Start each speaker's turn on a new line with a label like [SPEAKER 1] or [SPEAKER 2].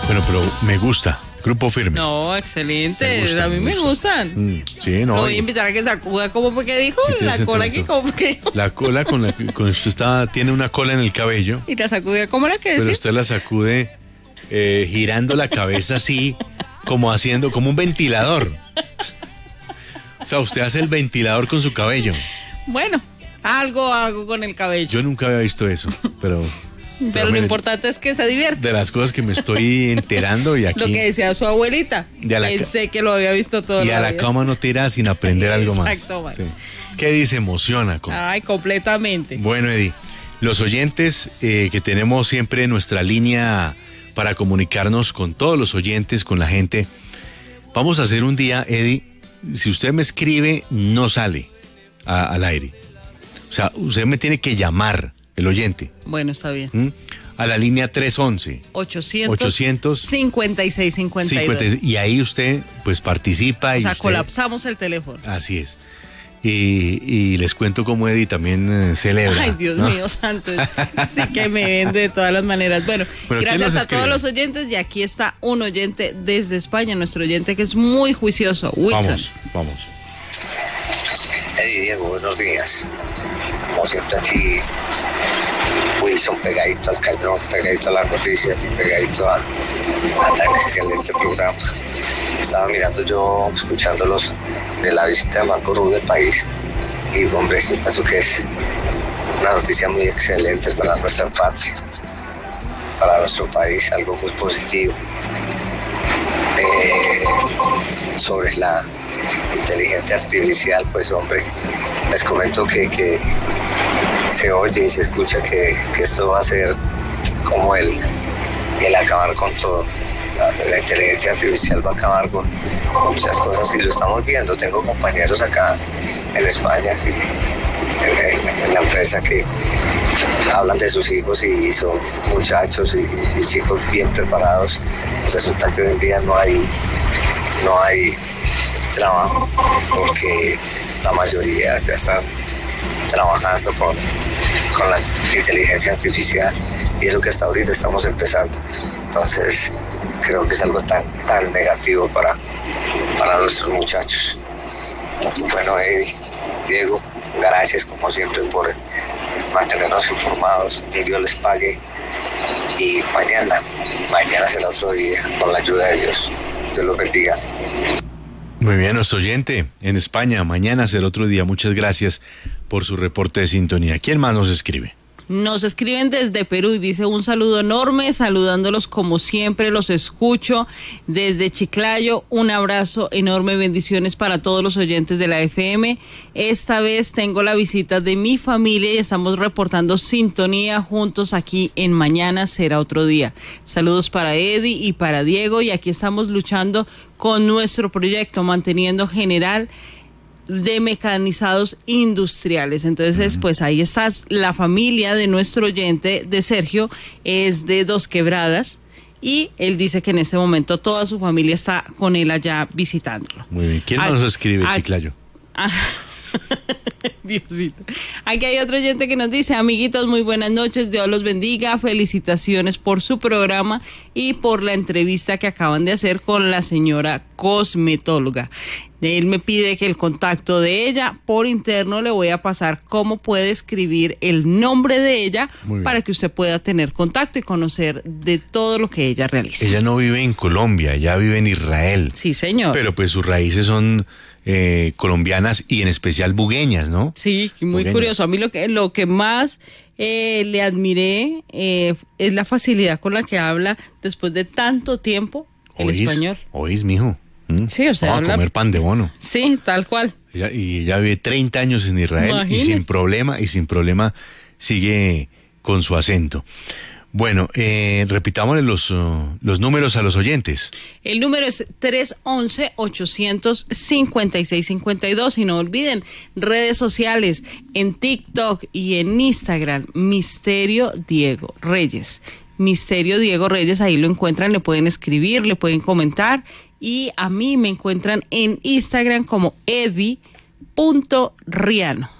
[SPEAKER 1] Bueno, pero me gusta. Grupo Firme.
[SPEAKER 2] No, excelente. A mí me gustan.
[SPEAKER 1] Sí, no.
[SPEAKER 2] Lo voy a invitar a que sacuda, ¿cómo fue que dijo? La cola aquí, ¿cómo que dijo?
[SPEAKER 1] La cola con usted tiene una cola en el cabello.
[SPEAKER 2] Y la sacude, ¿cómo era que decía?
[SPEAKER 1] Pero usted la sacude girando la cabeza así, como un ventilador. O sea, usted hace el ventilador con su cabello.
[SPEAKER 2] Bueno, algo con el cabello.
[SPEAKER 1] Yo nunca había visto eso, pero
[SPEAKER 2] lo importante es que se divierte.
[SPEAKER 1] De las cosas que me estoy enterando y aquí...
[SPEAKER 2] Lo que decía su abuelita. Pensé que lo había visto todo.
[SPEAKER 1] Y a la cama no tira sin aprender algo más.
[SPEAKER 2] Exacto, bueno.
[SPEAKER 1] Sí. ¿Qué dice? Emociona.
[SPEAKER 2] Ay, completamente.
[SPEAKER 1] Bueno, Eddie, los oyentes que tenemos siempre en nuestra línea para comunicarnos con todos los oyentes, con la gente, vamos a hacer un día, Eddie, si usted me escribe, no sale al aire. O sea, usted me tiene que llamar, el oyente.
[SPEAKER 2] Bueno, está bien.
[SPEAKER 1] A la línea 311. 800
[SPEAKER 2] 56 52.
[SPEAKER 1] Y ahí usted, pues, participa.
[SPEAKER 2] O sea, colapsamos el teléfono.
[SPEAKER 1] Así es. Y les cuento cómo Eddie también celebra.
[SPEAKER 2] Ay, Dios mío santo. Sí que me vende de todas las maneras. Bueno, gracias a todos los oyentes. Y aquí está un oyente desde España, nuestro oyente que es muy juicioso, Wilson.
[SPEAKER 1] Vamos.
[SPEAKER 3] Eddie, Diego, buenos días. Como siempre aquí, Wilson pegadito al cañón, pegadito a las noticias y pegadito a tan excelente programa. Estaba mirando yo, escuchándolos de la visita de Marco Rubio al país y, hombre, sí pienso que es una noticia muy excelente para nuestra patria, para nuestro país, algo muy positivo. Sobre la inteligencia artificial, pues, hombre, les comento que se oye y se escucha que esto va a ser como el acabar con todo. La inteligencia artificial va a acabar con muchas cosas y lo estamos viendo. Tengo compañeros acá en España, en la empresa, que hablan de sus hijos y son muchachos y chicos bien preparados. Resulta que hoy en día no hay trabajo porque la mayoría ya están trabajando con la inteligencia artificial, y eso que hasta ahorita estamos empezando. Entonces creo que es algo tan negativo para nuestros muchachos. Bueno, Eddie, Diego, gracias como siempre por mantenernos informados. Que Dios les pague, y mañana será otro día con la ayuda de Dios. Dios los bendiga.
[SPEAKER 1] Muy bien, nuestro oyente en España, mañana será otro día. Muchas gracias por su reporte de sintonía. ¿Quién más nos escribe?
[SPEAKER 2] Nos escriben desde Perú y dice: un saludo enorme, saludándolos como siempre, los escucho desde Chiclayo. Un abrazo enorme, bendiciones para todos los oyentes de la FM. Esta vez tengo la visita de mi familia y estamos reportando sintonía juntos aquí en Mañana Será Otro Día. Saludos para Eddie y para Diego, y aquí estamos luchando con nuestro proyecto Manteniendo General de Mecanizados Industriales. Entonces, pues ahí está la familia de nuestro oyente, de Sergio, es de Dos Quebradas, y él dice que en este momento toda su familia está con él allá visitándolo.
[SPEAKER 1] Muy bien. ¿Quién nos escribe, Chiclayo?
[SPEAKER 2] Diosito. Aquí hay otro oyente que nos dice: amiguitos, muy buenas noches, Dios los bendiga, felicitaciones por su programa y por la entrevista que acaban de hacer con la señora cosmetóloga. Él me pide que el contacto de ella por interno le voy a pasar cómo puede escribir el nombre de ella para que usted pueda tener contacto y conocer de todo lo que ella realiza.
[SPEAKER 1] Ella no vive en Colombia, ella vive en Israel.
[SPEAKER 2] Sí, señor.
[SPEAKER 1] Pero pues sus raíces son colombianas y en especial bugueñas, ¿no?
[SPEAKER 2] Sí, muy bugueñas. Curioso. A mí lo que más le admiré es la facilidad con la que habla después de tanto tiempo el español.
[SPEAKER 1] Oís, mijo.
[SPEAKER 2] Sí, o sea,
[SPEAKER 1] vamos a comer pan de bono.
[SPEAKER 2] Sí, tal cual.
[SPEAKER 1] Ella vive 30 años en Israel. Imagínese. y sin problema sigue con su acento. Bueno, repitámosle los números a los oyentes.
[SPEAKER 2] El número es 311-856-52. Y no olviden, redes sociales, en TikTok y en Instagram, Misterio Diego Reyes. Misterio Diego Reyes, ahí lo encuentran, le pueden escribir, le pueden comentar. Y a mí me encuentran en Instagram como Eddie.Riano.